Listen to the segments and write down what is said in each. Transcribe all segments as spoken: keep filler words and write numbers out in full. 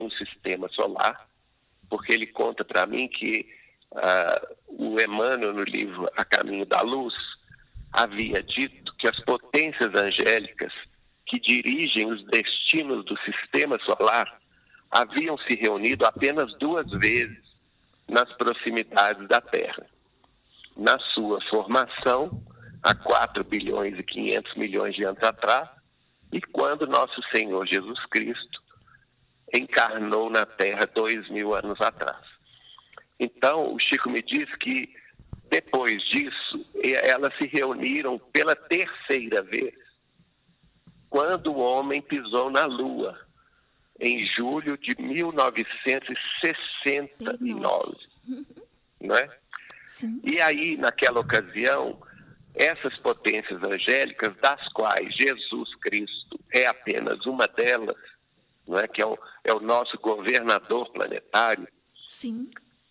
um sistema solar, porque ele conta para mim que uh, o Emmanuel, no livro A Caminho da Luz, havia dito que as potências angélicas que dirigem os destinos do sistema solar haviam se reunido apenas duas vezes nas proximidades da Terra. Na sua formação, há quatro bilhões e quinhentos milhões de anos atrás, e quando nosso Senhor Jesus Cristo encarnou na Terra dois mil anos atrás. Então, o Chico me diz que, depois disso, elas se reuniram pela terceira vez, quando o homem pisou na Lua, em julho de mil novecentos e sessenta e nove. Não é? Sim. E aí, naquela ocasião, essas potências angélicas, das quais Jesus Cristo é apenas uma delas, não é? Que é o, é o nosso governador planetário, sim,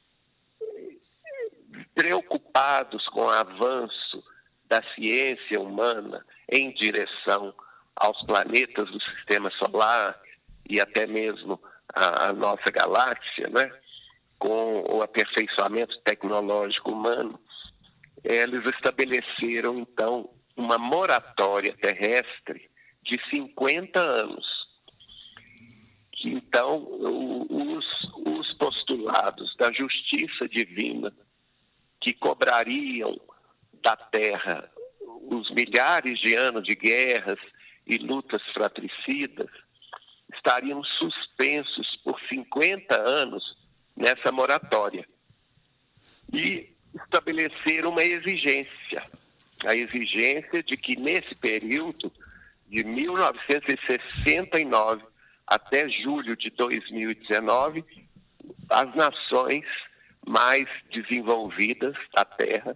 preocupados com o avanço da ciência humana em direção aos planetas do sistema solar e até mesmo a, a nossa galáxia, né? Com o aperfeiçoamento tecnológico humano, eles estabeleceram, então, uma moratória terrestre de cinquenta anos. Que, então, os, os postulados da justiça divina, que cobrariam da Terra os milhares de anos de guerras e lutas fratricidas, estariam suspensos por cinquenta anos nessa moratória. E estabelecer uma exigência, a exigência de que nesse período de mil novecentos e sessenta e nove até julho de dois mil e dezenove, as nações mais desenvolvidas da Terra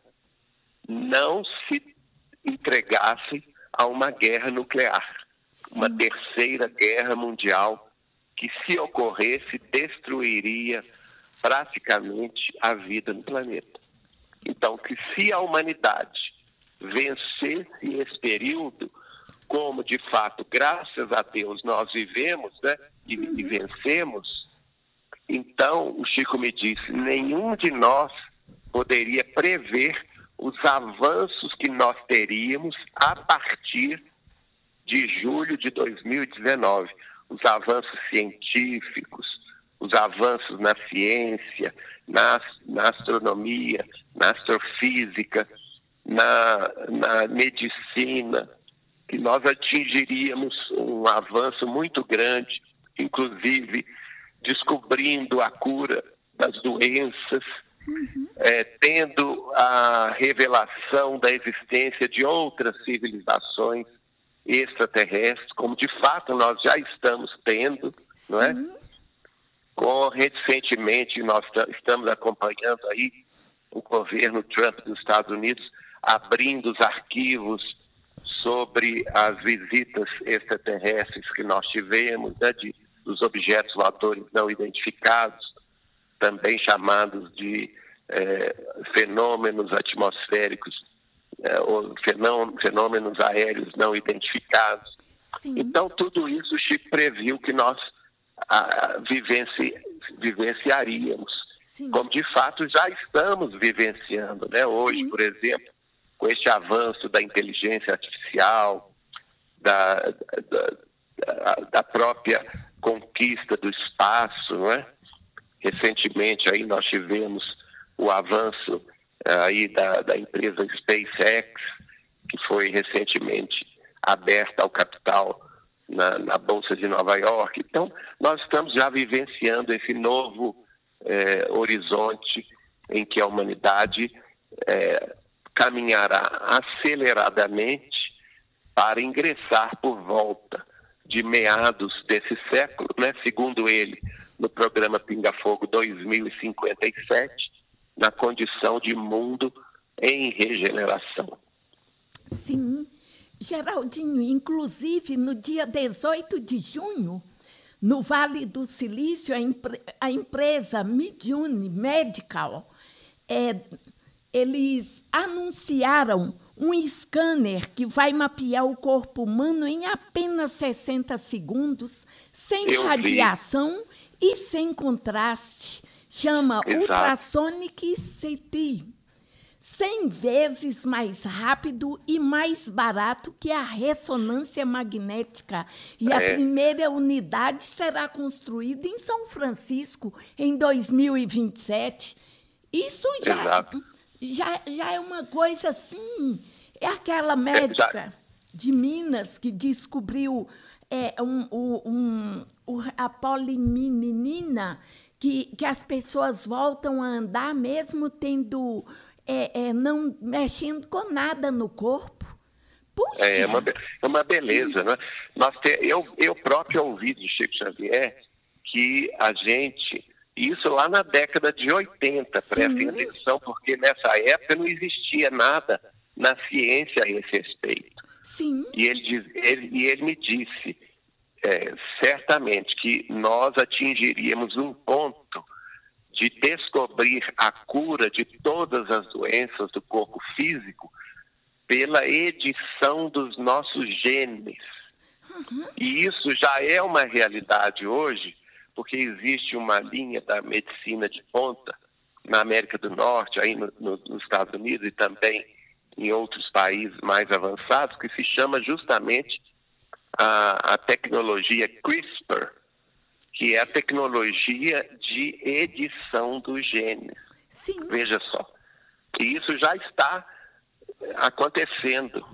não se entregassem a uma guerra nuclear, sim, uma terceira guerra mundial que, se ocorresse, destruiria praticamente a vida no planeta. Então, que se a humanidade vencesse esse período, como de fato, graças a Deus, nós vivemos, né, e, uhum. e vencemos, então, o Chico me disse, nenhum de nós poderia prever os avanços que nós teríamos a partir de julho de dois mil e dezenove. Os avanços científicos, os avanços na ciência, na, na astronomia, na astrofísica, na, na medicina, que nós atingiríamos um avanço muito grande, inclusive descobrindo a cura das doenças, uhum. é, tendo a revelação da existência de outras civilizações extraterrestres, como de fato nós já estamos tendo, não é? Com, recentemente nós estamos acompanhando aí o governo Trump dos Estados Unidos abrindo os arquivos sobre as visitas extraterrestres que nós tivemos, né, de, dos objetos voadores não identificados, também chamados de é, fenômenos atmosféricos, é, ou fenômenos aéreos não identificados. Sim. Então, tudo isso o Chico previu que nós a, vivenci, vivenciaríamos, sim, como de fato já estamos vivenciando, né? Hoje, sim, por exemplo, com este avanço da inteligência artificial, da, da, da própria conquista do espaço, não é? Recentemente aí nós tivemos o avanço aí da, da empresa SpaceX, que foi recentemente aberta ao capital na, na Bolsa de Nova York. Então, nós estamos já vivenciando esse novo eh, horizonte em que a humanidade eh, caminhará aceleradamente para ingressar por volta de meados desse século, né? Segundo ele, no programa Pinga Fogo dois mil e cinquenta e sete, na condição de mundo em regeneração. Sim. Geraldinho, inclusive, no dia dezoito de junho, no Vale do Silício, a, impre a empresa Midjourney Medical, é, eles anunciaram um scanner que vai mapear o corpo humano em apenas sessenta segundos, sem Eu radiação e sem contraste. Chama Exato. Ultrasonic C T. cem vezes mais rápido e mais barato que a ressonância magnética. E É. a primeira unidade será construída em São Francisco em dois mil e vinte e sete. Isso já, já, já é uma coisa assim. É aquela médica de Minas que descobriu é, um, um, um, a poliminina, que, que as pessoas voltam a andar mesmo tendo... É, é, não mexendo com nada no corpo. Puxa. É uma, é uma beleza, né? Nós te, eu, eu próprio ouvi de Chico Xavier que a gente, isso lá na década de oitenta, prestem atenção, porque nessa época não existia nada na ciência a esse respeito. Sim. E ele, diz, ele, e ele me disse, é, certamente, que nós atingiríamos um ponto de descobrir a cura de todas as doenças do corpo físico pela edição dos nossos genes. Uhum. E isso já é uma realidade hoje, porque existe uma linha da medicina de ponta na América do Norte, aí no, no, nos Estados Unidos e também em outros países mais avançados, que se chama justamente a, a tecnologia CRISPR, que é a tecnologia de edição dos genes. Sim. Veja só, que isso já está acontecendo.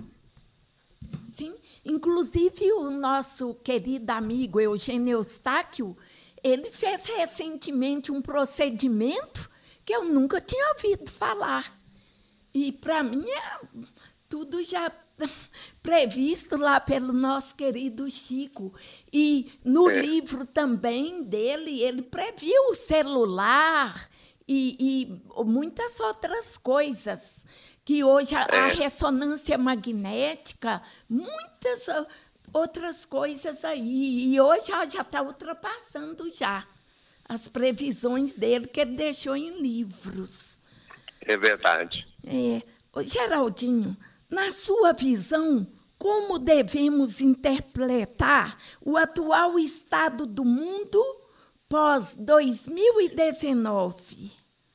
Sim, inclusive o nosso querido amigo Eugênio Eustáquio, ele fez recentemente um procedimento que eu nunca tinha ouvido falar. E, para mim, é tudo já previsto lá pelo nosso querido Chico. E no é. livro também dele, ele previu o celular e, e muitas outras coisas, que hoje a, é. a ressonância magnética, muitas outras coisas aí. E hoje já está ultrapassando já as previsões dele, que ele deixou em livros. É verdade. É. Ô, Geraldinho, na sua visão, como devemos interpretar o atual estado do mundo pós dois mil e dezenove?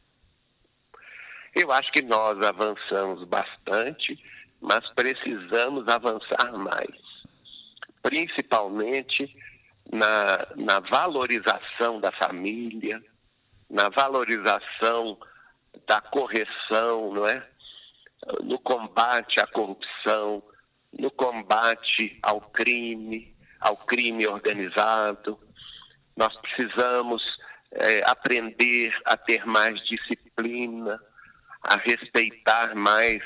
Eu acho que nós avançamos bastante, mas precisamos avançar mais, principalmente na, na valorização da família, na valorização da correção, não é? No combate à corrupção, no combate ao crime, ao crime organizado. Nós precisamos é, aprender a ter mais disciplina, a respeitar mais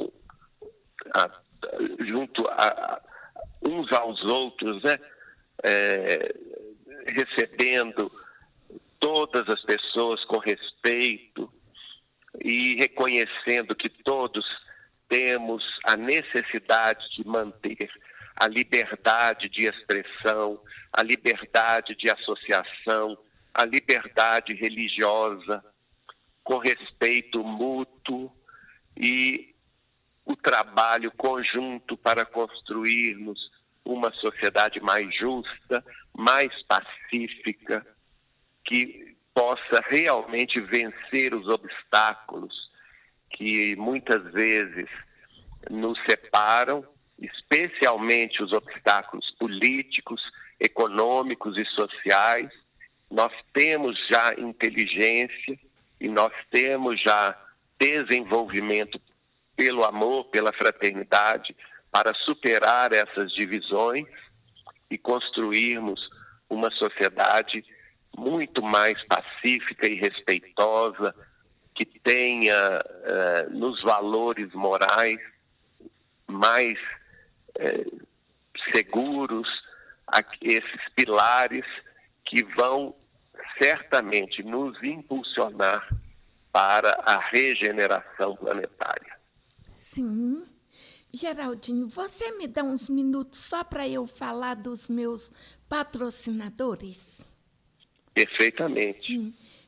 a, junto a, a, uns aos outros, né? É, recebendo todas as pessoas com respeito e reconhecendo que todos temos a necessidade de manter a liberdade de expressão, a liberdade de associação, a liberdade religiosa, com respeito mútuo e o trabalho conjunto para construirmos uma sociedade mais justa, mais pacífica, que possa realmente vencer os obstáculos que muitas vezes nos separam, especialmente os obstáculos políticos, econômicos e sociais. Nós temos já inteligência e nós temos já desenvolvimento pelo amor, pela fraternidade, para superar essas divisões e construirmos uma sociedade muito mais pacífica e respeitosa, que tenha uh, nos valores morais mais uh, seguros, esses pilares que vão certamente nos impulsionar para a regeneração planetária. Sim. Geraldinho, você me dá uns minutos só para eu falar dos meus patrocinadores? Perfeitamente. Sim.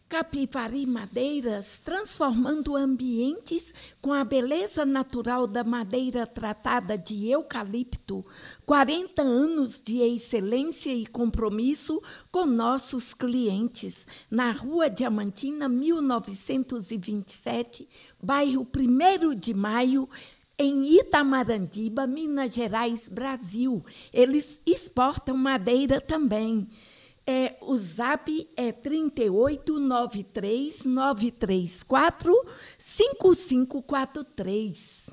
Capivari Madeiras, transformando ambientes com a beleza natural da madeira tratada de eucalipto, quarenta anos de excelência e compromisso com nossos clientes, na Rua Diamantina, mil novecentos e vinte e sete, bairro primeiro de Maio, em Itamarandiba, Minas Gerais, Brasil. Eles exportam madeira também. É, o zap é trinta e oito, noventa e três, novecentos e trinta e quatro, cinquenta e cinco quarenta e três.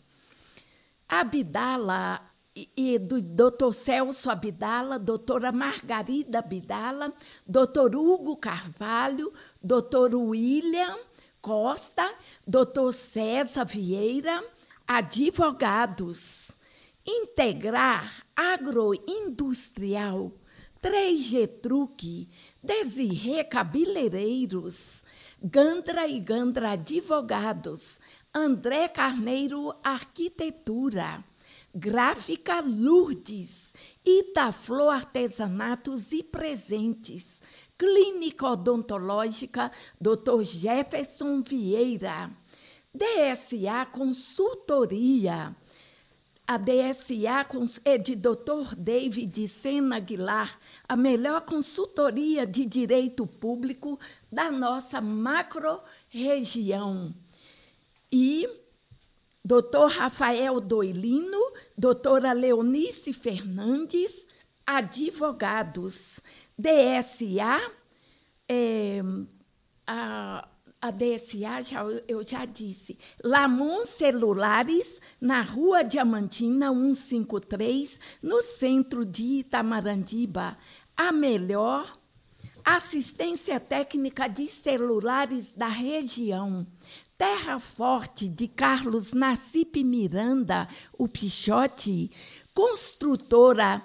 Abdala, e, e do doutor Celso Abdala, doutora Margarida Abdala, doutor Hugo Carvalho, doutor William Costa, doutor César Vieira, advogados. Integrar agroindustrial, três G Truque, Desirê Cabeleireiros, Gandra e Gandra Advogados, André Carneiro Arquitetura, Gráfica Lourdes, Itaflor Artesanatos e Presentes, Clínica Odontológica doutor Jefferson Vieira, D S A Consultoria. A D S A é de doutor David Sena Aguilar, a melhor consultoria de direito público da nossa macro-região. E doutor Rafael Doilino, doutora Leonice Fernandes, advogados. D S A, é, a... A D S A, já, eu já disse. Lamon Celulares, na Rua Diamantina, cento e cinquenta e três, no centro de Itamarandiba. A melhor assistência técnica de celulares da região. Terra Forte, de Carlos Nassip Miranda, o Pichote. Construtora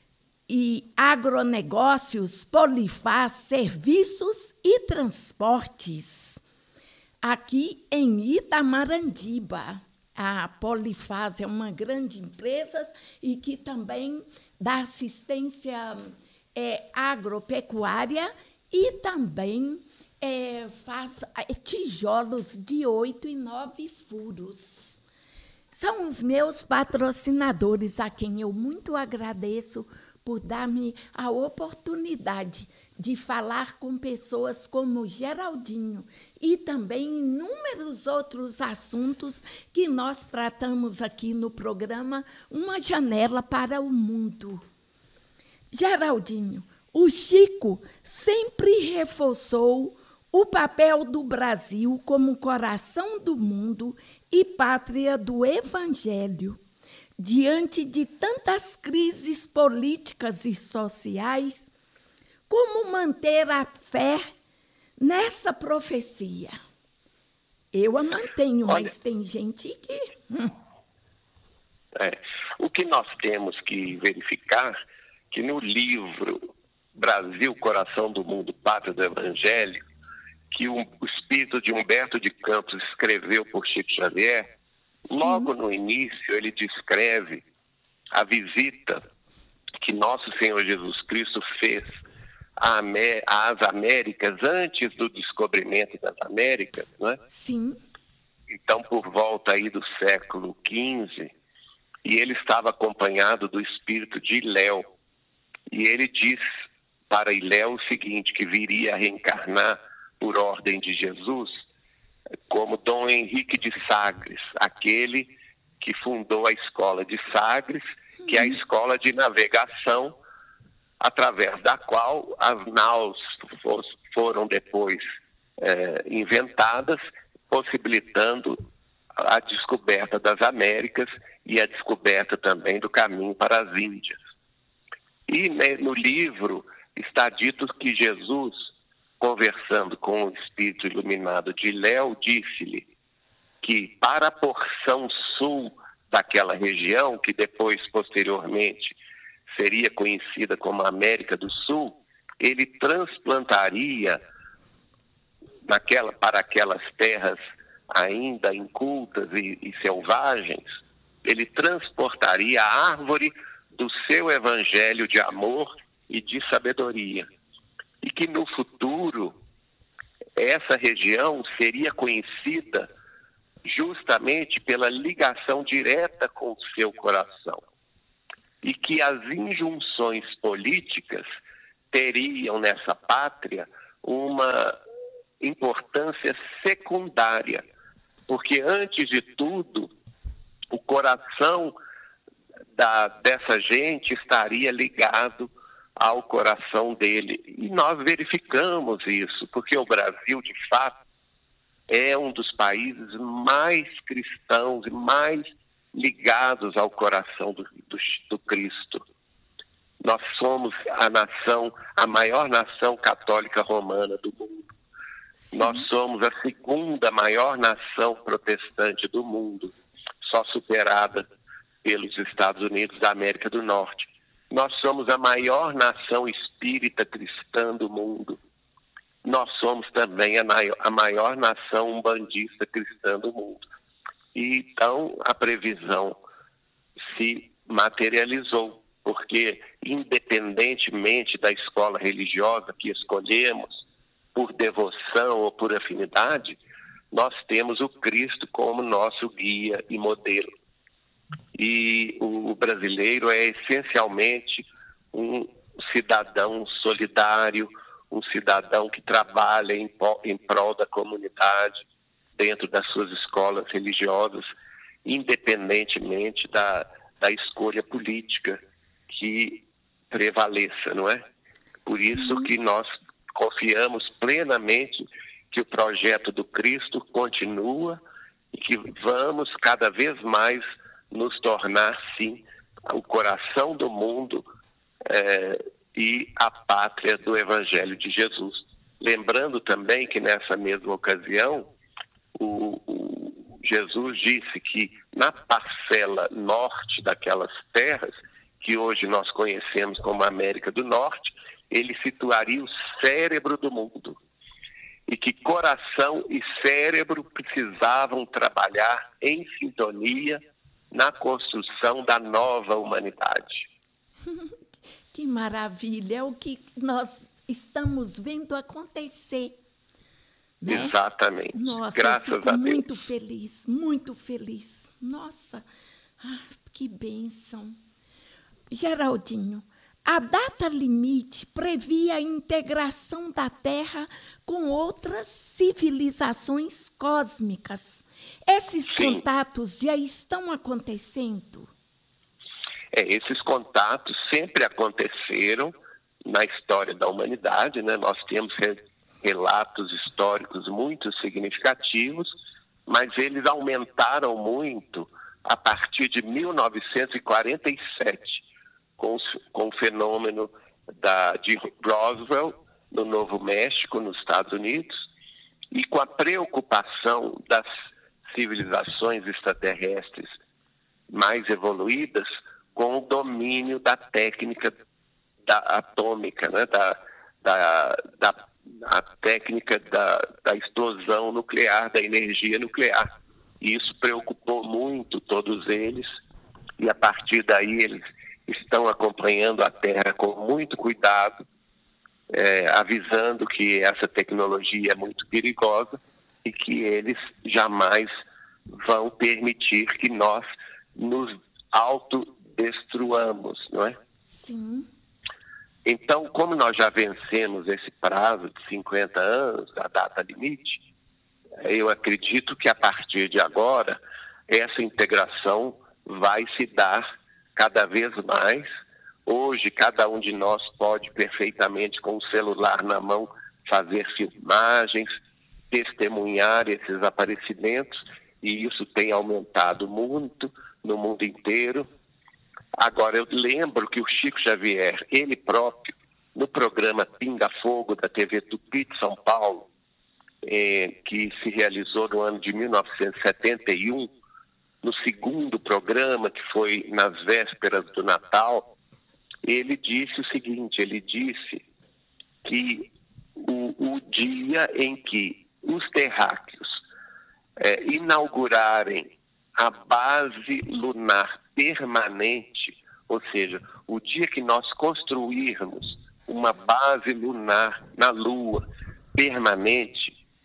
e agronegócios, Polifaz, serviços e transportes. Aqui em Itamarandiba, a Polifaz é uma grande empresa e que também dá assistência é, agropecuária e também é, faz tijolos de oito e nove furos. São os meus patrocinadores, a quem eu muito agradeço por dar-me a oportunidade de falar com pessoas como Geraldinho e também inúmeros outros assuntos que nós tratamos aqui no programa Uma Janela para o Mundo. Geraldinho, o Chico sempre reforçou o papel do Brasil como coração do mundo e pátria do Evangelho. Diante de tantas crises políticas e sociais, como manter a fé nessa profecia? Eu a mantenho, Olha, mas tem gente que... Hum. É, o que nós temos que verificar que no livro Brasil, Coração do Mundo, Pátria do Evangelho, que o, o espírito de Humberto de Campos escreveu por Chico Xavier, sim, logo no início ele descreve a visita que nosso Senhor Jesus Cristo fez às Américas antes do descobrimento das Américas, né? Sim. Então, por volta aí do século quinze, e ele estava acompanhado do espírito de Iléu. E ele diz para Iléu o seguinte, que viria a reencarnar por ordem de Jesus, como Dom Henrique de Sagres, aquele que fundou a escola de Sagres, uhum, que é a escola de navegação, através da qual as naus foram depois é, inventadas, possibilitando a descoberta das Américas e a descoberta também do caminho para as Índias. E né, no livro está dito que Jesus, conversando com o espírito iluminado de Iléu, disse-lhe que para a porção sul daquela região, que depois, posteriormente, seria conhecida como América do Sul, ele transplantaria naquela, para aquelas terras ainda incultas e, e selvagens, ele transportaria a árvore do seu evangelho de amor e de sabedoria. E que no futuro essa região seria conhecida justamente pela ligação direta com o seu coração. E que as injunções políticas teriam nessa pátria uma importância secundária, porque, antes de tudo, o coração da, dessa gente estaria ligado ao coração dele. E nós verificamos isso, porque o Brasil, de fato, é um dos países mais cristãos e mais ligados ao coração do, do, do Cristo. Nós somos a nação, a maior nação católica romana do mundo. Sim. Nós somos a segunda maior nação protestante do mundo, só superada pelos Estados Unidos da América do Norte. Nós somos a maior nação espírita cristã do mundo. Nós somos também a maior, a maior nação umbandista cristã do mundo. E, então, a previsão se materializou, porque, independentemente da escola religiosa que escolhemos, por devoção ou por afinidade, nós temos o Cristo como nosso guia e modelo. E o brasileiro é essencialmente um cidadão solidário, um cidadão que trabalha em, em prol da comunidade, dentro das suas escolas religiosas, independentemente da, da escolha política que prevaleça, não é? Por isso que nós confiamos plenamente que o projeto do Cristo continua e que vamos cada vez mais nos tornar, sim, o coração do mundo é, e a pátria do Evangelho de Jesus. Lembrando também que, nessa mesma ocasião, o, o Jesus disse que na parcela norte daquelas terras, que hoje nós conhecemos como América do Norte, ele situaria o cérebro do mundo. E que coração e cérebro precisavam trabalhar em sintonia na construção da nova humanidade. Que maravilha! É o que nós estamos vendo acontecer. Né? Exatamente. Nossa, graças eu fico a Deus. Muito feliz, muito feliz. Nossa, ah, que bênção. Geraldinho, a data limite previa a integração da Terra com outras civilizações cósmicas. Esses Sim. contatos já estão acontecendo? É, esses contatos sempre aconteceram na história da humanidade, né? Nós temos relatos históricos muito significativos, mas eles aumentaram muito a partir de mil novecentos e quarenta e sete, com, com o fenômeno da, de Roswell, no Novo México, nos Estados Unidos, e com a preocupação das civilizações extraterrestres mais evoluídas com o domínio da técnica da atômica, né? da, da, da a técnica da, da explosão nuclear, da energia nuclear. E isso preocupou muito todos eles, e a partir daí eles estão acompanhando a Terra com muito cuidado, é, avisando que essa tecnologia é muito perigosa e que eles jamais vão permitir que nós nos autodestruamos, não é? Sim. Então, como nós já vencemos esse prazo de cinquenta anos, a data limite, eu acredito que a partir de agora, essa integração vai se dar cada vez mais. Hoje, cada um de nós pode perfeitamente, com o celular na mão, fazer filmagens, testemunhar esses aparecimentos, e isso tem aumentado muito no mundo inteiro. Agora, eu lembro que o Chico Xavier, ele próprio, no programa Pinga Fogo, da T V Tupi de São Paulo, eh, que se realizou no ano de mil novecentos e setenta e um, no segundo programa, que foi nas vésperas do Natal, ele disse o seguinte, ele disse que o, o dia em que os terráqueos eh, inaugurarem a base lunar permanente, ou seja, o dia que nós construirmos uma base lunar na Lua permanente,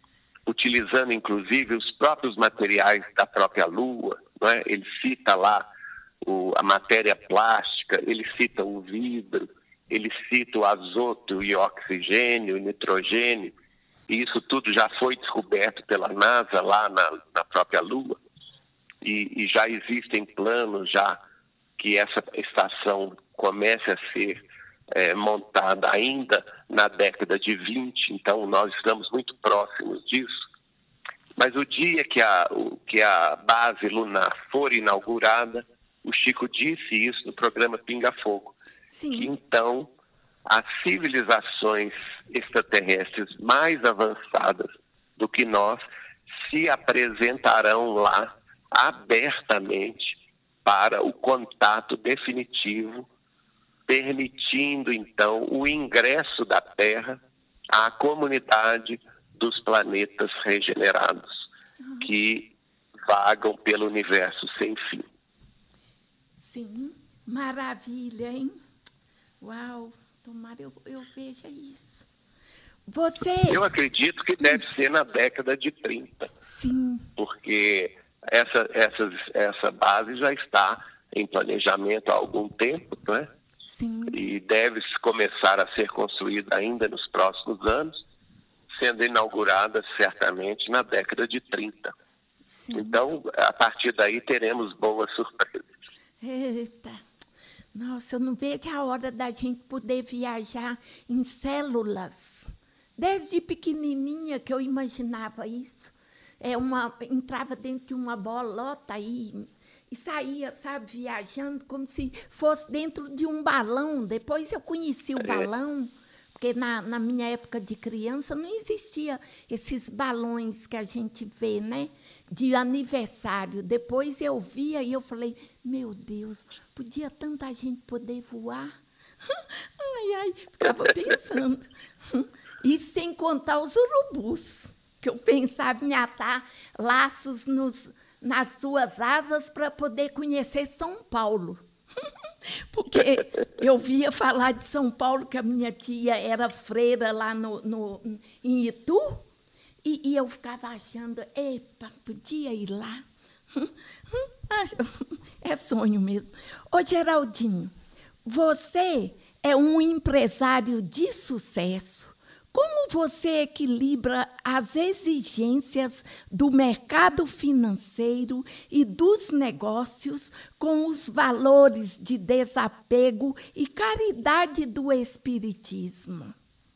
utilizando inclusive os próprios materiais da própria Lua, não é? Ele cita lá o, a matéria plástica, ele cita o vidro, ele cita o azoto e o oxigênio, o nitrogênio, e isso tudo já foi descoberto pela NASA lá na, na própria Lua, e, e já existem planos já que essa estação comece a ser é, montada ainda na década de vinte, então nós estamos muito próximos disso. Mas o dia que a, o, que a base lunar for inaugurada, o Chico disse isso no programa Pinga Fogo, Sim. que então as civilizações extraterrestres mais avançadas do que nós se apresentarão lá abertamente para o contato definitivo, permitindo então o ingresso da Terra à comunidade dos planetas regenerados, uhum, que vagam pelo universo sem fim. Sim, maravilha, hein? Uau, tomara eu, eu veja isso. Você... Eu acredito que deve ser na década de trinta. Sim. Porque essa, essa, essa base já está em planejamento há algum tempo, não é? Sim. E deve começar a ser construída ainda nos próximos anos, sendo inaugurada certamente na década de trinta. Sim. Então, a partir daí teremos boas surpresas. Eita, nossa, eu não vejo a hora da gente poder viajar em células. Desde pequenininha que eu imaginava isso. É uma, entrava dentro de uma bolota e, e saía, sabe, viajando como se fosse dentro de um balão. Depois eu conheci o É. balão, porque na, na minha época de criança não existia esses balões que a gente vê, né? De aniversário. Depois eu via e eu falei, meu Deus, podia tanta gente poder voar? Ai, ai, ficava pensando. E sem contar os urubus, que eu pensava em atar laços nos, nas suas asas para poder conhecer São Paulo. Porque eu via falar de São Paulo, que a minha tia era freira lá no, no, em Itu, e, e eu ficava achando, epa, podia ir lá. É sonho mesmo. Ô, Geraldinho, você é um empresário de sucesso. Como você equilibra as exigências do mercado financeiro e dos negócios com os valores de desapego e caridade do Espiritismo?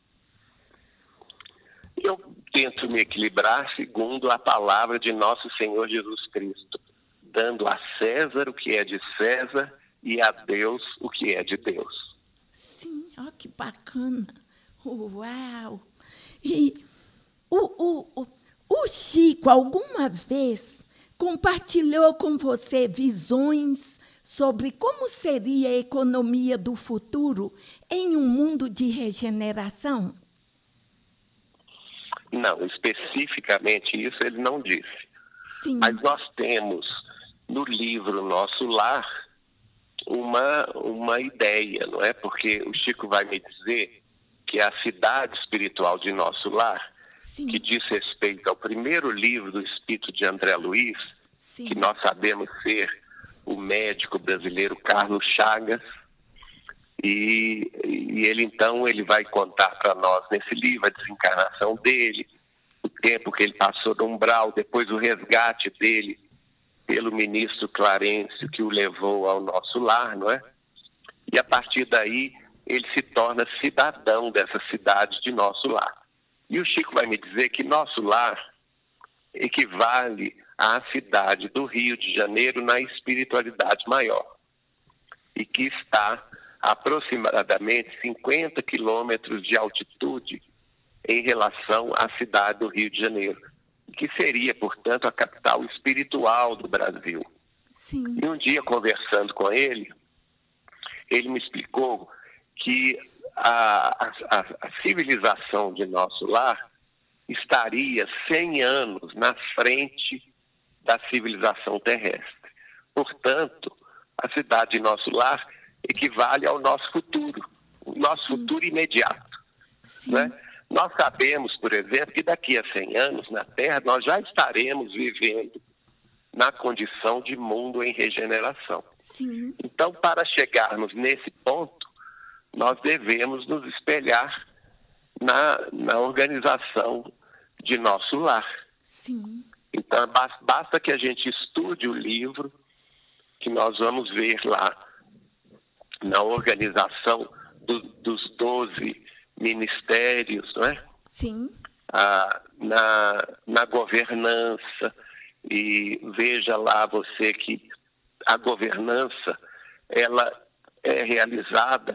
Eu tento me equilibrar segundo a palavra de nosso Senhor Jesus Cristo, dando a César o que é de César e a Deus o que é de Deus. Sim, ó, que bacana. Uau! E o, o, o, o Chico, alguma vez, compartilhou com você visões sobre como seria a economia do futuro em um mundo de regeneração? Não, especificamente isso ele não disse. Sim. Mas nós temos no livro Nosso Lar uma, uma ideia, não é? Porque o Chico vai me dizer que a cidade espiritual de Nosso Lar, sim, que diz respeito ao primeiro livro do Espírito de André Luiz, sim, que nós sabemos ser o médico brasileiro Carlos Chagas, e, e ele então ele vai contar para nós nesse livro a desencarnação dele, o tempo que ele passou no umbral, depois o resgate dele pelo ministro Clarencio, que o levou ao Nosso Lar, não é? E a partir daí ele se torna cidadão dessa cidade de Nosso Lar. E o Chico vai me dizer que Nosso Lar equivale à cidade do Rio de Janeiro na espiritualidade maior, e que está a aproximadamente cinquenta quilômetros de altitude em relação à cidade do Rio de Janeiro, que seria, portanto, a capital espiritual do Brasil. Sim. E um dia, conversando com ele, ele me explicou que a, a, a civilização de Nosso Lar estaria cem anos na frente da civilização terrestre. Portanto, a cidade de Nosso Lar equivale ao nosso futuro, o nosso, sim, futuro imediato. Sim. Né? Nós sabemos, por exemplo, que daqui a cem anos, na Terra, nós já estaremos vivendo na condição de mundo em regeneração. Sim. Então, para chegarmos nesse ponto, nós devemos nos espelhar na, na organização de nosso lar. Sim. Então, basta que a gente estude o livro, que nós vamos ver lá na organização do, dos doze ministérios, não é? Sim. Ah, na, na governança, e veja lá você que a governança, ela é realizada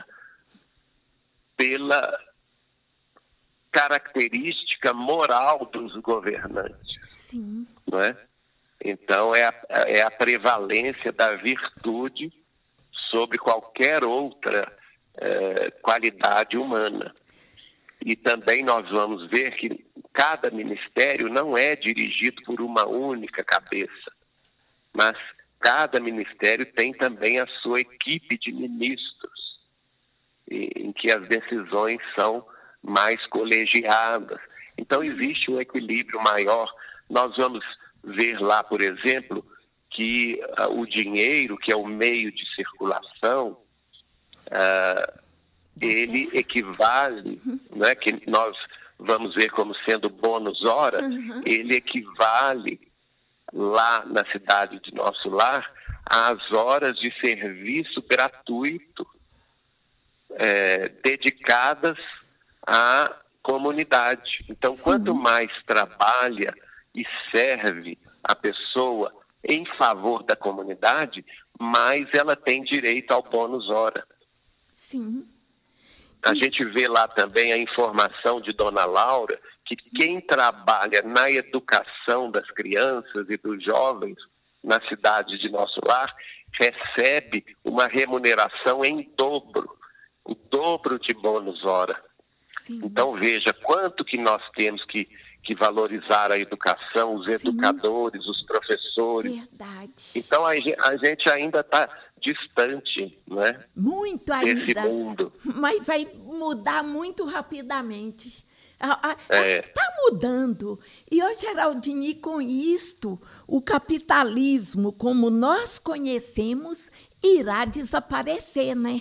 pela característica moral dos governantes. Sim. Não é? Então, é a, é a prevalência da virtude sobre qualquer outra é, qualidade humana. E também nós vamos ver que cada ministério não é dirigido por uma única cabeça, mas cada ministério tem também a sua equipe de ministros, em que as decisões são mais colegiadas. Então, existe um equilíbrio maior. Nós vamos ver lá, por exemplo, que uh, o dinheiro, que é o meio de circulação, uh, ele equivale, uhum. né, que nós vamos ver como sendo bônus hora, uhum. ele equivale lá na cidade de nosso lar às horas de serviço gratuito é, dedicadas à comunidade. Então, sim. Quanto mais trabalha e serve a pessoa em favor da comunidade, mais ela tem direito ao bônus hora. Sim. A gente vê lá também a informação de Dona Laura, que quem trabalha na educação das crianças e dos jovens na cidade de nosso lar recebe uma remuneração em dobro, o dobro de bônus hora. Sim. Então veja quanto que nós temos que, que valorizar a educação, os Sim. educadores, os professores. Verdade. Então a, a gente ainda está distante, né? Muito ainda. Desse mundo. Mas vai mudar muito rapidamente. Está é. mudando. E, ô, Geraldine, com isto, o capitalismo, como nós conhecemos, irá desaparecer, né?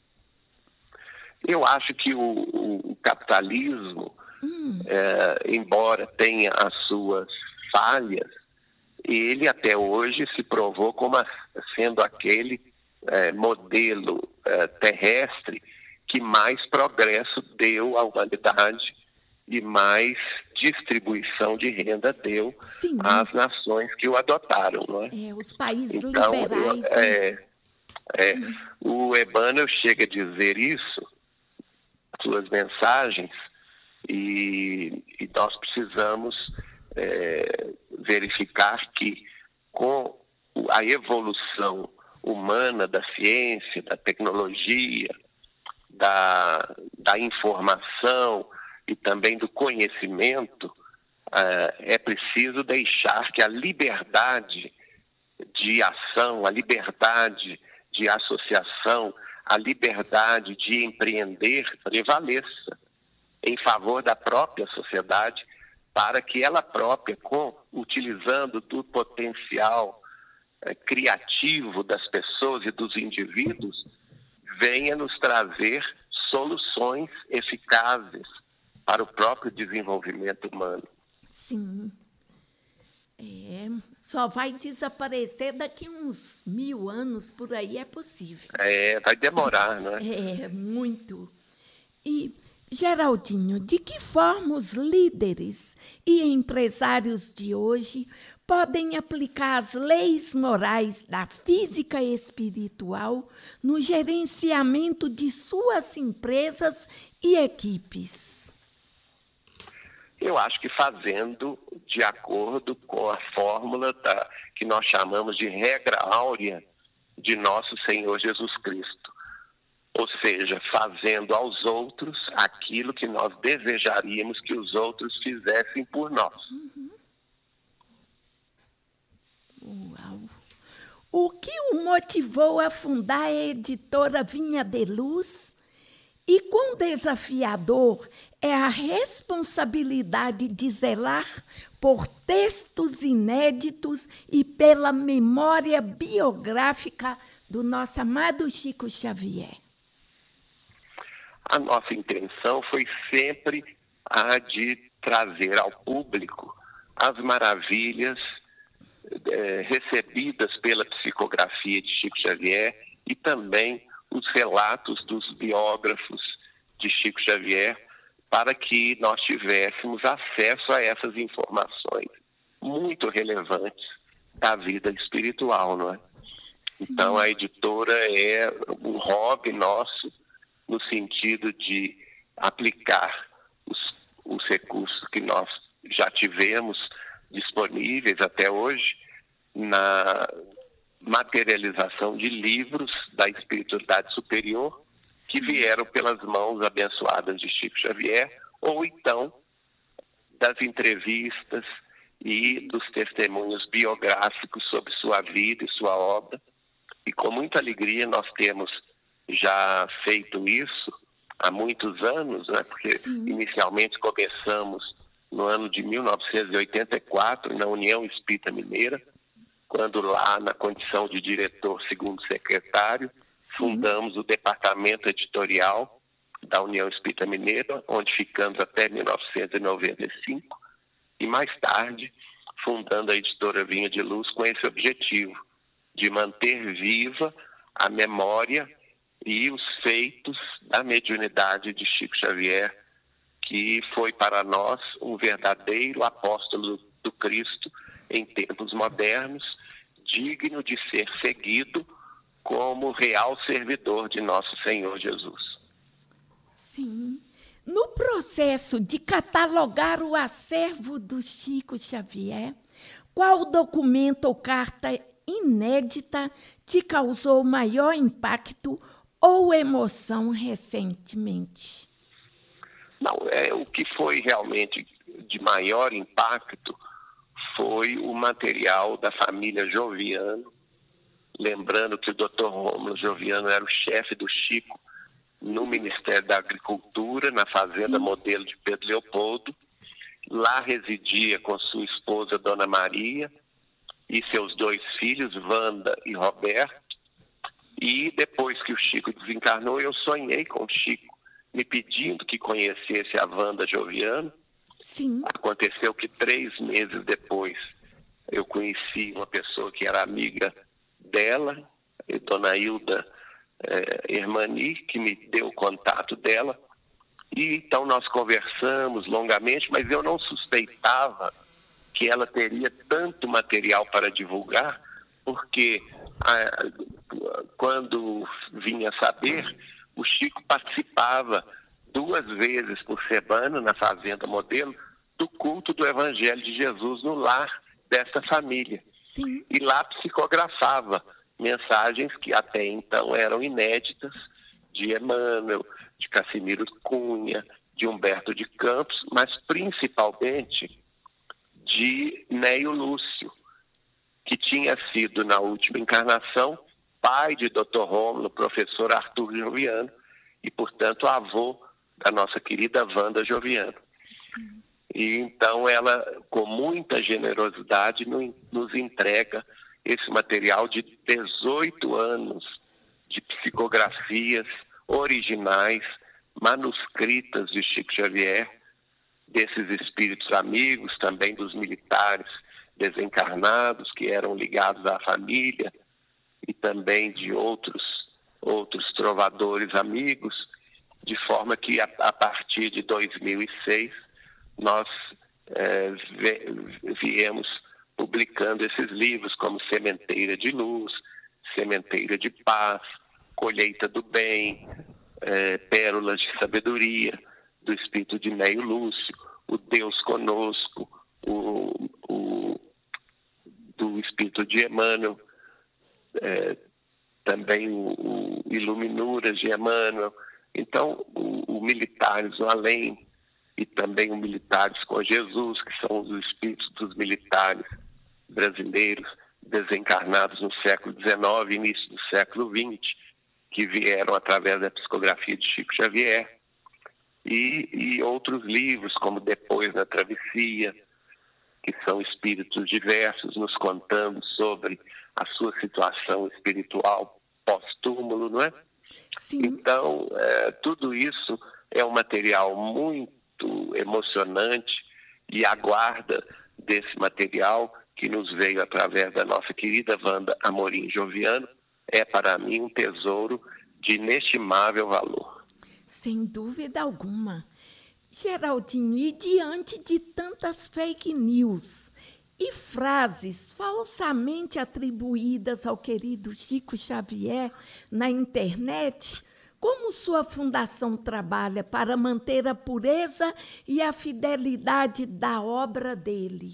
Eu acho que o, o capitalismo, hum. é, embora tenha as suas falhas, ele até hoje se provou como a, sendo aquele é, modelo é, terrestre que mais progresso deu à humanidade e mais distribuição de renda deu Sim. às nações que o adotaram, não é? É, os países então, liberais. Eu, é, é, hum. O Emmanuel chega a dizer isso, suas mensagens, e, e nós precisamos é, verificar que com a evolução humana da ciência, da tecnologia, da, da informação e também do conhecimento, uh, é preciso deixar que a liberdade de ação, a liberdade de associação, a liberdade de empreender prevaleça em favor da própria sociedade, para que ela própria, com, utilizando do potencial eh, criativo das pessoas e dos indivíduos, venha nos trazer soluções eficazes para o próprio desenvolvimento humano. Sim. É, só vai desaparecer daqui uns mil anos, por aí é possível. É, vai demorar, não é? É, muito. E, Geraldinho, de que forma os líderes e empresários de hoje podem aplicar as leis morais da física espiritual no gerenciamento de suas empresas e equipes? Eu acho que fazendo de acordo com a fórmula da, que nós chamamos de regra áurea de nosso Senhor Jesus Cristo. Ou seja, fazendo aos outros aquilo que nós desejaríamos que os outros fizessem por nós. Uhum. Uau. O que o motivou a fundar a editora Vinha de Luz E quão desafiador é a responsabilidade de zelar por textos inéditos e pela memória biográfica do nosso amado Chico Xavier. A nossa intenção foi sempre a de trazer ao público as maravilhas é, recebidas pela psicografia de Chico Xavier e também os relatos dos biógrafos de Chico Xavier, para que nós tivéssemos acesso a essas informações muito relevantes da vida espiritual, não é? Sim. Então, a editora é um hobby nosso, no sentido de aplicar os, os recursos que nós já tivemos disponíveis até hoje na materialização de livros da espiritualidade superior que vieram pelas mãos abençoadas de Chico Xavier, ou então das entrevistas e dos testemunhos biográficos sobre sua vida e sua obra. E com muita alegria nós temos já feito isso há muitos anos, né? Porque Sim. inicialmente começamos no ano de mil novecentos e oitenta e quatro, na União Espírita Mineira, quando lá, na condição de diretor segundo secretário, Sim. fundamos o departamento editorial da União Espírita Mineira, onde ficamos até mil novecentos e noventa e cinco, e mais tarde fundando a editora Vinha de Luz com esse objetivo, de manter viva a memória e os feitos da mediunidade de Chico Xavier, que foi para nós um verdadeiro apóstolo do Cristo em tempos modernos, digno de ser seguido como real servidor de nosso Senhor Jesus. Sim. No processo de catalogar o acervo do Chico Xavier, qual documento ou carta inédita te causou maior impacto ou emoção recentemente? Não, é, o que foi realmente de maior impacto foi o material da família Joviano, lembrando que o doutor Rômulo Joviano era o chefe do Chico no Ministério da Agricultura, na Fazenda Sim. Modelo de Pedro Leopoldo. Lá residia com sua esposa, Dona Maria, e seus dois filhos, Wanda e Roberto. E depois que o Chico desencarnou, eu sonhei com o Chico, me pedindo que conhecesse a Wanda Joviano. Sim. Aconteceu que três meses depois eu conheci uma pessoa que era amiga dela, Dona Hilda eh, Hermani, que me deu o contato dela. E então nós conversamos longamente, mas eu não suspeitava que ela teria tanto material para divulgar, porque ah, quando vinha saber, o Chico participava duas vezes por semana na Fazenda Modelo do culto do Evangelho de Jesus no lar dessa família. Sim. E lá psicografava mensagens que até então eram inéditas de Emmanuel, de Cassimiro Cunha, de Humberto de Campos, mas principalmente de Neio Lúcio, que tinha sido, na última encarnação, pai de doutor Rômulo, professor Arthur Joviano, e, portanto, avô da nossa querida Wanda Joviano. Sim. E então ela, com muita generosidade, nos entrega esse material de dezoito anos de psicografias originais, manuscritas de Chico Xavier, desses espíritos amigos, também dos militares desencarnados que eram ligados à família, e também de outros, outros trovadores amigos, de forma que a, a partir de dois mil e seis nós é, viemos publicando esses livros como Sementeira de Luz, Sementeira de Paz, Colheita do Bem, é, Pérolas de Sabedoria, do Espírito de Neio Lúcio, o Deus Conosco, o, o, do Espírito de Emmanuel, é, também o, o Iluminuras de Emmanuel. Então, o, o Militares no Além e também o Militares com Jesus, que são os espíritos dos militares brasileiros desencarnados no século dezenove, início do século vinte, que vieram através da psicografia de Chico Xavier, e, e outros livros, como Depois na Travessia, que são espíritos diversos nos contando sobre a sua situação espiritual pós-túmulo, não é? Sim. Então, é, tudo isso é um material muito emocionante, e a guarda desse material, que nos veio através da nossa querida Wanda Amorim Joviano, é para mim um tesouro de inestimável valor. Sem dúvida alguma. Geraldinho, e diante de tantas fake news e frases falsamente atribuídas ao querido Chico Xavier na internet, como sua fundação trabalha para manter a pureza e a fidelidade da obra dele?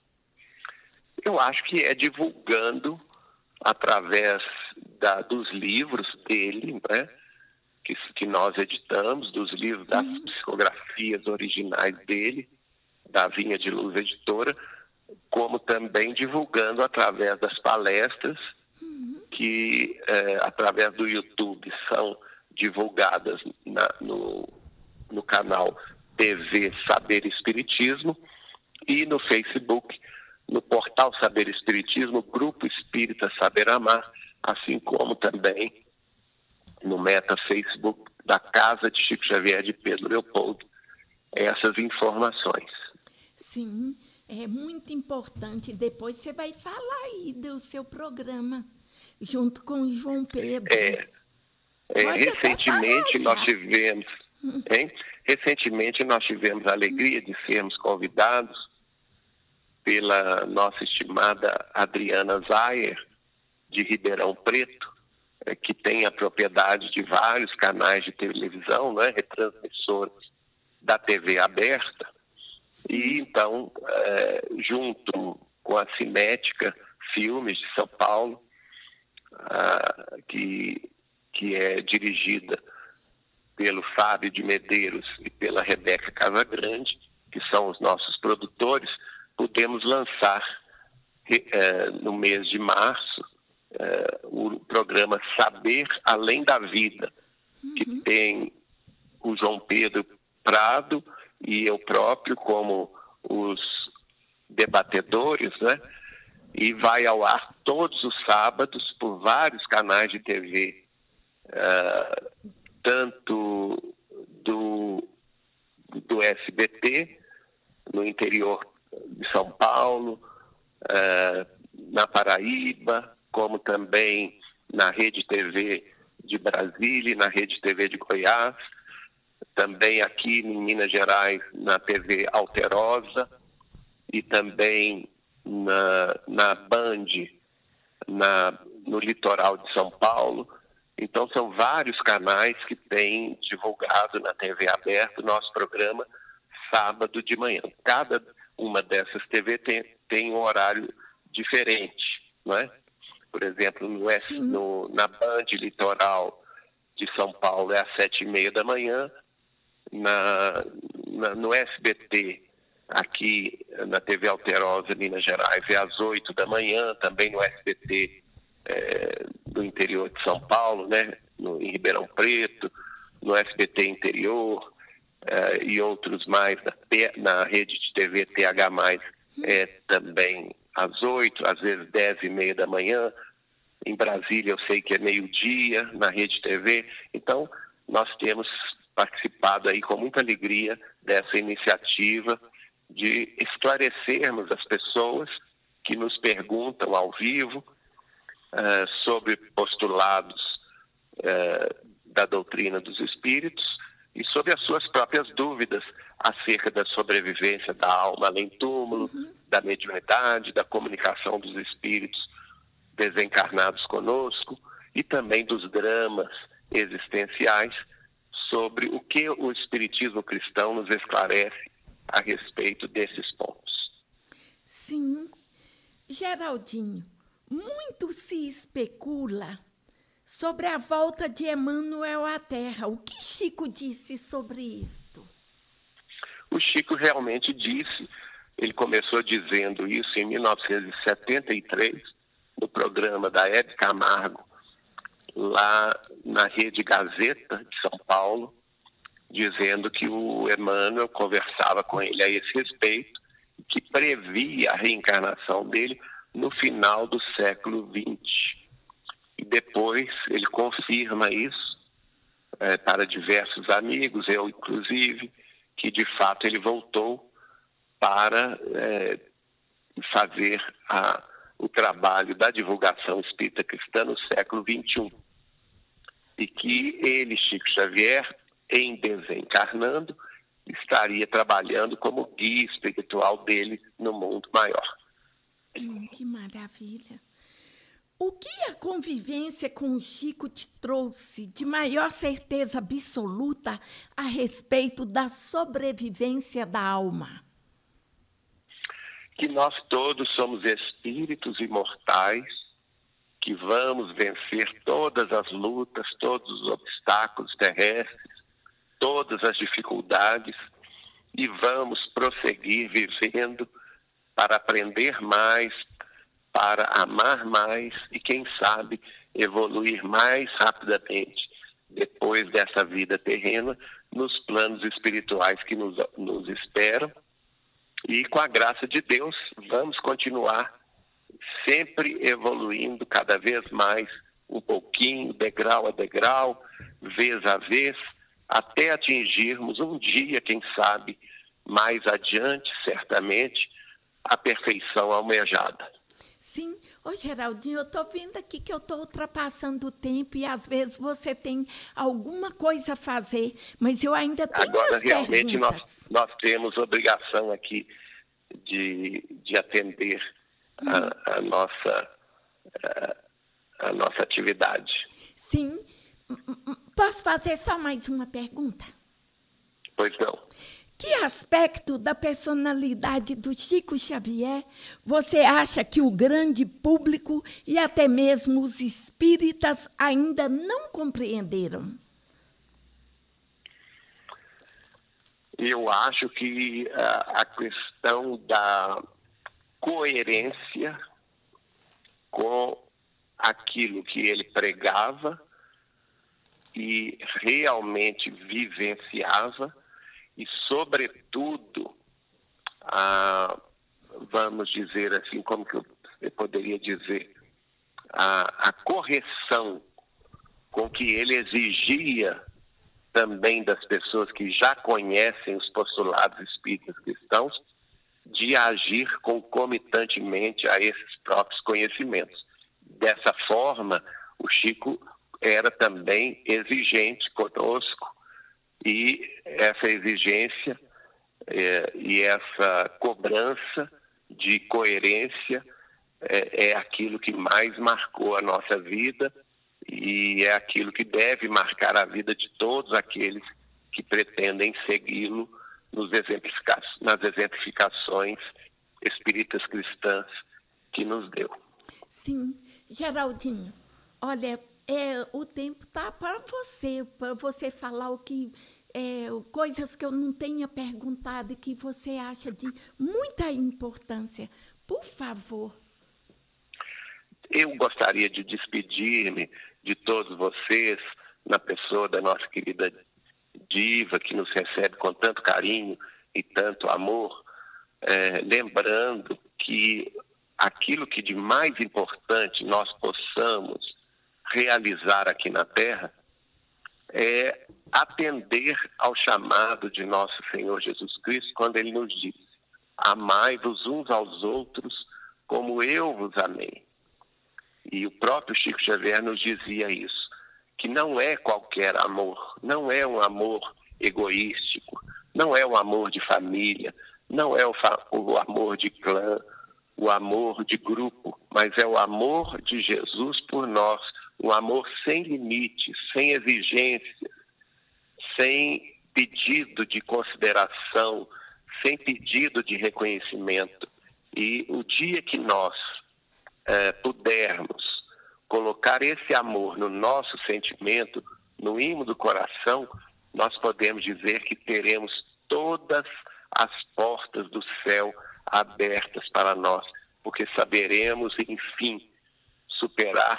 Eu acho que é divulgando através da, dos livros dele, né, que, que nós editamos, dos livros, das uhum. psicografias originais dele, da Vinha de Luz Editora, como também divulgando através das palestras, uhum. que é, através do YouTube são divulgadas na, no, no canal T V Saber Espiritismo, e no Facebook, no portal Saber Espiritismo, Grupo Espírita Saber Amar, assim como também no meta Facebook da Casa de Chico Xavier de Pedro Leopoldo, essas informações. Sim, é muito importante. Depois você vai falar aí do seu programa, junto com o João Pedro. É, é, recentemente nós tivemos, hein? recentemente nós tivemos a alegria de sermos convidados pela nossa estimada Adriana Zayer, de Ribeirão Preto, que tem a propriedade de vários canais de televisão, né, retransmissoras da T V aberta. E então, é, junto com a Cinética Filmes de São Paulo, a, que, que é dirigida pelo Fábio de Medeiros e pela Rebeca Casagrande, que são os nossos produtores, pudemos lançar é, no mês de março é, o programa Saber Além da Vida, uhum. que tem o João Pedro Prado e eu próprio como os debatedores, né? E vai ao ar todos os sábados por vários canais de T V, uh, tanto do, do S B T, no interior de São Paulo, uh, na Paraíba, como também na Rede T V de Brasília e na Rede T V de Goiás, também aqui em Minas Gerais, na T V Alterosa, e também na, na Band, na, no litoral de São Paulo. Então, são vários canais que têm divulgado na T V aberta o nosso programa sábado de manhã. Cada uma dessas T V tem, tem um horário diferente, não é? Por exemplo, no, no, na Band Litoral de São Paulo é às sete e meia da manhã, na, na, no S B T, aqui na T V Alterosa, Minas Gerais, é às oito da manhã, também no S B T é, do interior de São Paulo, né, no, em Ribeirão Preto, no S B T Interior é, e outros mais, na, na rede de T V T H mais, é também às oito, às vezes dez e meia da manhã. Em Brasília eu sei que é meio-dia, na Rede T V. Então, nós temos participado aí com muita alegria dessa iniciativa de esclarecermos as pessoas que nos perguntam ao vivo uh, sobre postulados uh, da doutrina dos espíritos e sobre as suas próprias dúvidas acerca da sobrevivência da alma além túmulo, uhum. da mediunidade, da comunicação dos espíritos desencarnados conosco e também dos dramas existenciais, sobre o que o espiritismo cristão nos esclarece a respeito desses pontos. Sim. Geraldinho, muito se especula sobre a volta de Emmanuel à Terra. O que Chico disse sobre isto? O Chico realmente disse, ele começou dizendo isso em mil novecentos e setenta e três, no programa da Hebe Camargo, lá na Rede Gazeta de São Paulo, dizendo que o Emmanuel conversava com ele a esse respeito, que previa a reencarnação dele no final do século vinte. E depois ele confirma isso é, para diversos amigos, eu inclusive, que de fato ele voltou para é, fazer a, o trabalho da divulgação espírita cristã no século vinte e um. E que ele, Chico Xavier, em desencarnando, estaria trabalhando como guia espiritual dele no mundo maior. Hum, que maravilha. O que a convivência com o Chico te trouxe de maior certeza absoluta a respeito da sobrevivência da alma? Que nós todos somos espíritos imortais, que vamos vencer todas as lutas, todos os obstáculos terrestres, todas as dificuldades, e vamos prosseguir vivendo para aprender mais, para amar mais e, quem sabe, evoluir mais rapidamente depois dessa vida terrena nos planos espirituais que nos, nos esperam. E, com a graça de Deus, vamos continuar sempre evoluindo cada vez mais, um pouquinho, degrau a degrau, vez a vez, até atingirmos um dia, quem sabe, mais adiante, certamente, a perfeição almejada. Sim. Ô, Geraldinho, eu estou vendo aqui que eu estou ultrapassando o tempo e, às vezes, você tem alguma coisa a fazer, mas eu ainda tenho Agora, as realmente, perguntas. nós, nós temos obrigação aqui de, de atender hum. a, a, nossa, a, a nossa atividade. Sim. Posso fazer só mais uma pergunta? Pois não. Que aspecto da personalidade do Chico Xavier você acha que o grande público e até mesmo os espíritas ainda não compreenderam? Eu acho que a, a questão da coerência com aquilo que ele pregava e realmente vivenciava, e, sobretudo, a, vamos dizer assim, como que eu poderia dizer, a, a correção com que ele exigia também das pessoas que já conhecem os postulados espíritas cristãos, de agir concomitantemente a esses próprios conhecimentos. Dessa forma, o Chico era também exigente conosco, e essa exigência é, e essa cobrança de coerência é, é aquilo que mais marcou a nossa vida e é aquilo que deve marcar a vida de todos aqueles que pretendem segui-lo nos exemplifica- nas exemplificações espíritas cristãs que nos deu. Sim. Geraldinho, olha, é, o tempo está para você, para você falar o que, é, coisas que eu não tenha perguntado e que você acha de muita importância. Por favor. Eu gostaria de despedir-me de todos vocês, na pessoa da nossa querida Diva, que nos recebe com tanto carinho e tanto amor, é, lembrando que aquilo que de mais importante nós possamos realizar aqui na Terra é atender ao chamado de nosso Senhor Jesus Cristo, quando Ele nos diz: amai-vos uns aos outros como eu vos amei. E o próprio Chico Xavier nos dizia isso, que não é qualquer amor, não é um amor egoístico, não é um amor de família, não é o, o amor de clã, o amor de grupo, mas é o amor de Jesus por nós, um amor sem limites, sem exigências, sem pedido de consideração, sem pedido de reconhecimento. E o dia que nós eh, pudermos colocar esse amor no nosso sentimento, no ímã do coração, nós podemos dizer que teremos todas as portas do céu abertas para nós, porque saberemos, enfim, superar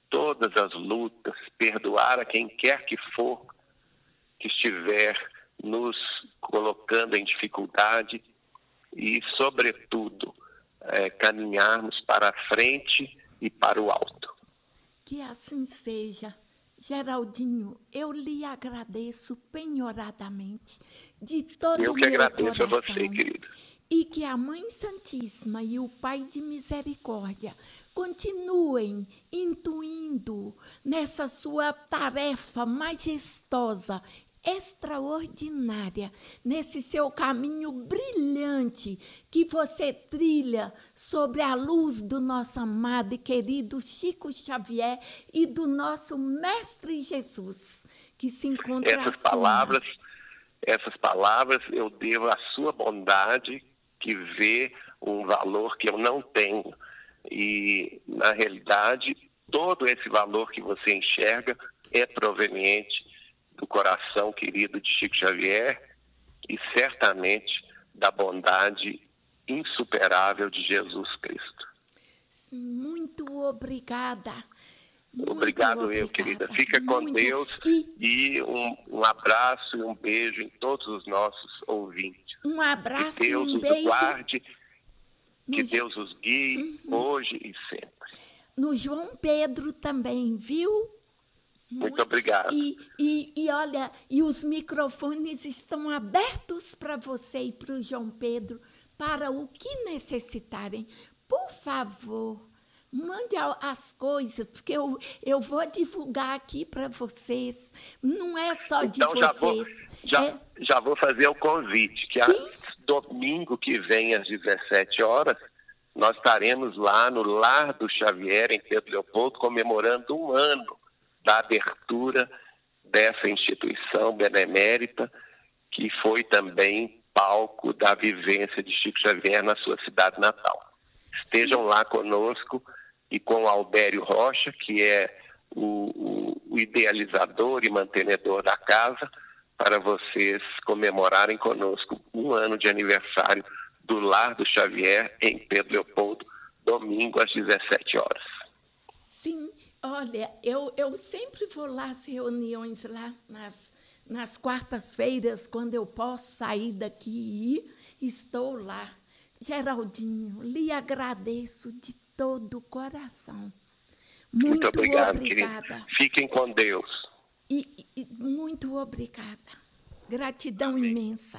todas as lutas, perdoar a quem quer que for que estiver nos colocando em dificuldade e, sobretudo, é, caminharmos para a frente e para o alto. Que assim seja. Geraldinho, eu lhe agradeço penhoradamente de todo o meu coração. Eu que agradeço a você, querida. E que a Mãe Santíssima e o Pai de Misericórdia continuem intuindo nessa sua tarefa majestosa, extraordinária, nesse seu caminho brilhante que você trilha sobre a luz do nosso amado e querido Chico Xavier e do nosso Mestre Jesus, que se encontra essas acima. palavras, essas palavras eu devo à sua bondade, que vê um valor que eu não tenho. E, na realidade, todo esse valor que você enxerga é proveniente do coração querido de Chico Xavier e, certamente, da bondade insuperável de Jesus Cristo. Sim, muito obrigada. Muito Obrigado obrigada. eu, querida. Fica com Muito. Deus e, e um, um abraço e um beijo em todos os nossos ouvintes. Um abraço que Deus e um os beijo. guarde, que no, Deus os guie uhum. hoje e sempre. No João Pedro também, viu? Muito, Muito obrigado. E, e, e olha, e os microfones estão abertos para você e para o João Pedro, para o que necessitarem. Por favor, mande as coisas, porque eu, eu vou divulgar aqui para vocês. Não é só então, de já vocês. Vou, já, é... já vou fazer o convite, que a, domingo que vem, às dezessete horas, nós estaremos lá no Lar do Xavier, em Pedro Leopoldo, comemorando um ano da abertura dessa instituição benemérita, que foi também palco da vivência de Chico Xavier na sua cidade natal. Estejam lá conosco e com o Albério Rocha, que é o, o, o idealizador e mantenedor da casa, para vocês comemorarem conosco um ano de aniversário do Lar do Xavier, em Pedro Leopoldo, domingo às dezessete horas. Sim. Olha, eu, eu sempre vou lá às reuniões, lá nas, nas quartas-feiras, quando eu posso sair daqui e ir, estou lá. Geraldinho, lhe agradeço de todo o coração. Muito, muito obrigado, obrigada. Querido. Fiquem com Deus. E, e muito obrigada. Gratidão Amém. Imensa.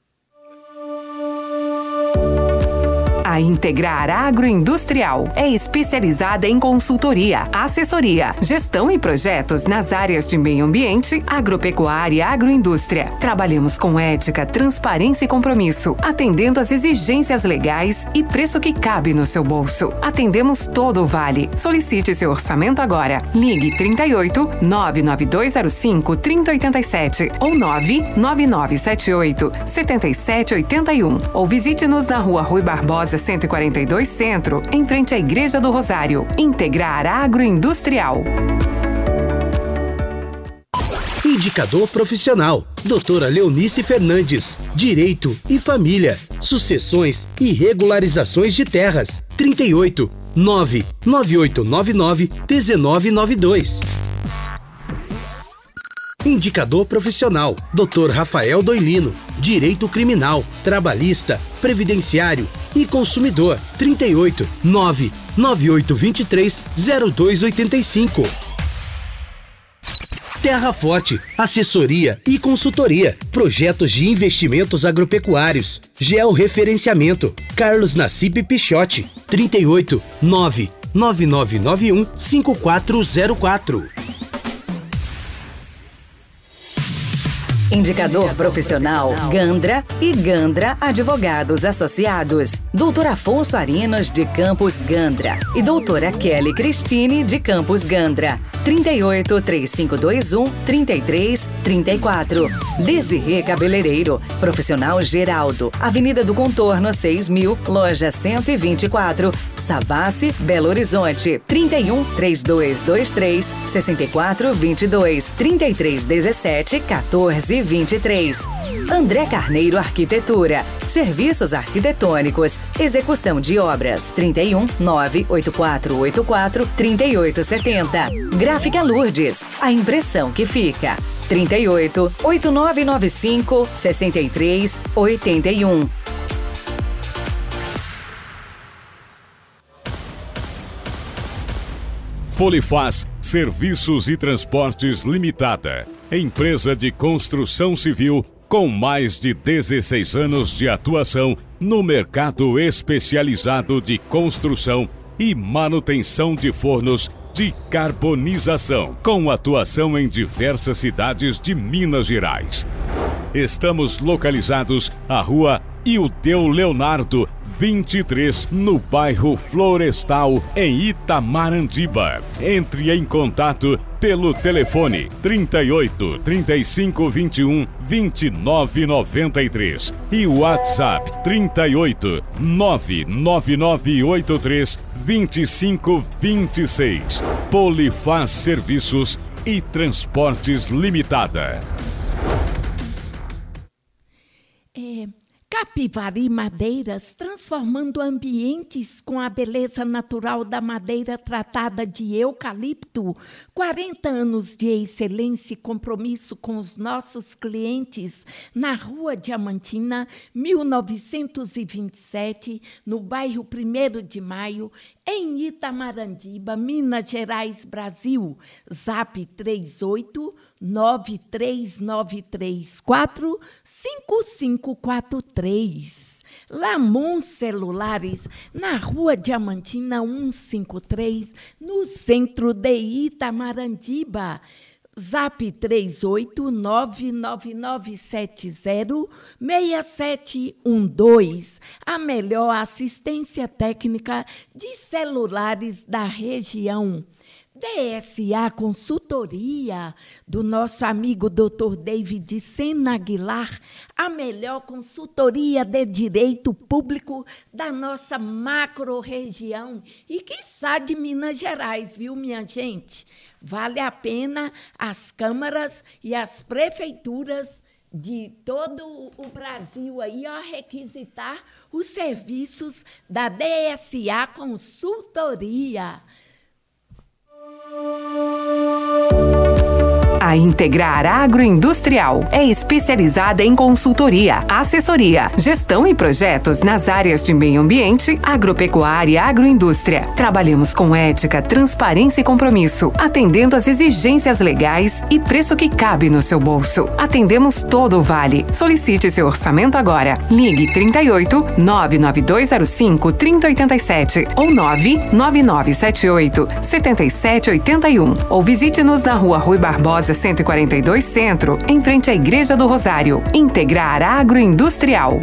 A Integrar Agroindustrial é especializada em consultoria, assessoria, gestão e projetos nas áreas de meio ambiente, agropecuária e agroindústria. Trabalhamos com ética, transparência e compromisso, atendendo às exigências legais e preço que cabe no seu bolso. Atendemos todo o Vale. Solicite seu orçamento agora. Ligue trinta e oito, nove nove dois zero cinco, trinta oitenta e sete ou nove nove nove sete oito, sete sete oito um ou visite-nos na Rua Rui Barbosa cento e quarenta e dois Centro, em frente à Igreja do Rosário. Integrar Agroindustrial. Indicador profissional. Doutora Leonice Fernandes. Direito e Família. Sucessões e regularizações de terras. trinta e oito, nove nove oito nove nove, um nove nove dois. Indicador profissional. doutor Rafael Doilino. Direito Criminal, Trabalhista, Previdenciário e Consumidor. trinta e oito, nove nove oito dois três, zero dois oito cinco. Terra Forte, assessoria e consultoria, projetos de investimentos agropecuários, georreferenciamento, Carlos Nassip Pichotti, trinta e oito, nove nove nove nove um, cinco quatro zero quatro. Indicador profissional Gandra e Gandra Advogados Associados. doutor Afonso Arinos de Campos Gandra e doutora Kelly Cristine de Campos Gandra. trinta e oito, três cinco dois um, trinta e três, trinta e quatro. Desirê Cabeleireiro, Profissional Geraldo, Avenida do Contorno seis mil, loja cento e vinte e quatro, Savassi, Belo Horizonte. trinta e um, três dois dois três, seis quatro dois dois, trinta e três dezessete, quatorze nove vinte e três. André Carneiro Arquitetura, serviços arquitetônicos, execução de obras, trinta e um, nove oito quatro oito quatro, trinta e oito setenta. Gráfica Lourdes, a impressão que fica, trinta e oito, oito nove nove cinco, sessenta e três, oitenta e um. Polifaz Serviços e Transportes Limitada, empresa de construção civil com mais de dezesseis anos de atuação no mercado especializado de construção e manutenção de fornos de carbonização, com atuação em diversas cidades de Minas Gerais. Estamos localizados à Rua Ildeu Leonardo, vinte e três, no bairro Florestal, em Itamarandiba. Entre em contato pelo telefone trinta e oito, trinta e cinco, vinte e um, vinte e nove, noventa e três e o WhatsApp trinta e oito, nove nove nove oito três, vinte e cinco, vinte e seis. Polifaz Serviços e Transportes Limitada. É, Capivari Madeiras, transformando ambientes com a beleza natural da madeira tratada de eucalipto. quarenta anos de excelência e compromisso com os nossos clientes na Rua Diamantina, mil novecentos e vinte e sete, no bairro primeiro de Maio, em Itamarandiba, Minas Gerais, Brasil. Zap três oito, nove três nove três quatro, cinco cinco quatro três. Lamon Celulares, na Rua Diamantina cento e cinquenta e três, no centro de Itamarandiba. Zap três oito, nove nove nove sete zero, seis sete um dois. A melhor assistência técnica de celulares da região. D S A Consultoria, do nosso amigo doutor David Sena Aguilar, a melhor consultoria de direito público da nossa macro-região e, quiçá, de Minas Gerais, viu, minha gente? Vale a pena as câmaras e as prefeituras de todo o Brasil aí, ó, requisitar os serviços da D S A Consultoria. A Integrar Agroindustrial é especializada em consultoria, assessoria, gestão e projetos nas áreas de meio ambiente, agropecuária e agroindústria. Trabalhamos com ética, transparência e compromisso, atendendo às exigências legais e preço que cabe no seu bolso. Atendemos todo o Vale. Solicite seu orçamento agora. Ligue trinta e oito, nove nove dois zero cinco, trinta oitenta e sete ou nove nove nove sete oito, sete sete oito um ou visite-nos na Rua Rui Barbosa cento e quarenta e dois Centro, em frente à Igreja do Rosário. Integrar Agroindustrial.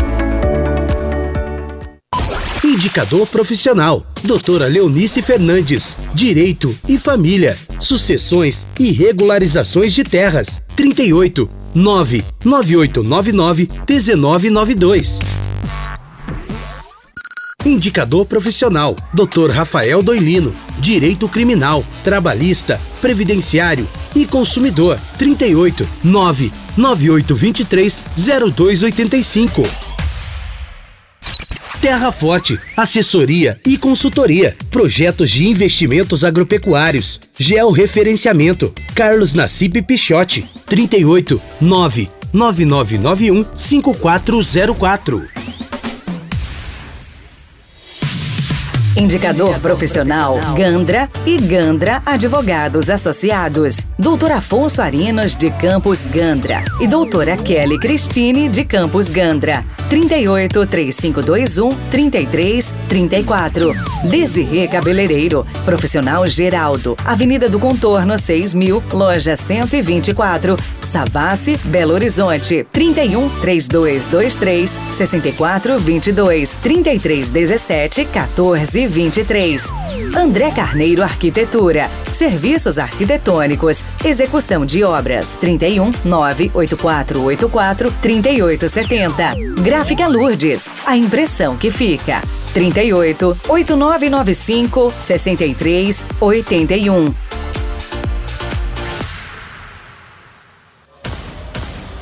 Indicador Profissional, doutora Leonice Fernandes, Direito e Família, Sucessões e Regularizações de Terras, trinta e oito, nove nove oito nove nove, um nove nove dois. Indicador Profissional, doutor Rafael Doilino, Direito Criminal, Trabalhista, Previdenciário e Consumidor, trinta e oito, nove nove oito dois três, zero dois oito cinco. Terra Forte, assessoria e consultoria, projetos de investimentos agropecuários, georreferenciamento, Carlos Nassib Pichotti, trinta e oito, nove nove nove nove um, cinco quatro zero quatro. Indicador Profissional Gandra e Gandra Advogados Associados. doutor Afonso Arinos de Campos Gandra e doutora Kelly Cristine de Campos Gandra. trinta e oito, três cinco dois um, trinta e três, trinta e quatro. Desirê Cabeleireiro, Profissional Geraldo, Avenida do Contorno seis mil, Loja cento e vinte e quatro, Savassi, Belo Horizonte. trinta e um, três dois dois três, seis quatro dois dois, trinta e três dezessete, quatorze vinte e três. André Carneiro Arquitetura, serviços arquitetônicos, execução de obras, trinta e um, nove oito quatro oito quatro, trinta e oito setenta. Gráfica Lourdes, a impressão que fica, trinta e oito, oito nove nove cinco, sessenta e três, oitenta e um.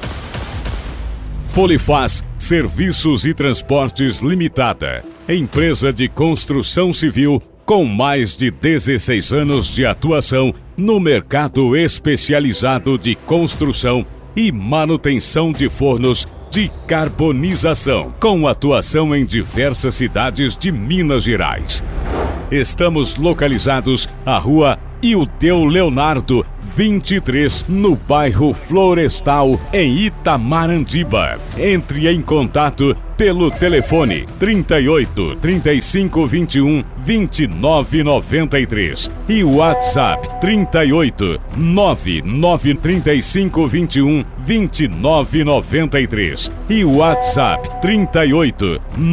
Polifaz Serviços e Transportes Limitada, empresa de construção civil com mais de dezesseis anos de atuação no mercado especializado de construção e manutenção de fornos de carbonização, com atuação em diversas cidades de Minas Gerais. Estamos localizados à Rua Ildeu Leonardo, vinte e três, no bairro Florestal, em Itamarandiba. Entre em contato pelo telefone trinta e oito, trinta e cinco, vinte e um, vinte e nove, noventa e três e o WhatsApp trinta e oito, nove nove, trinta e cinco, vinte e um, vinte e nove, noventa e três e o WhatsApp trinta e oito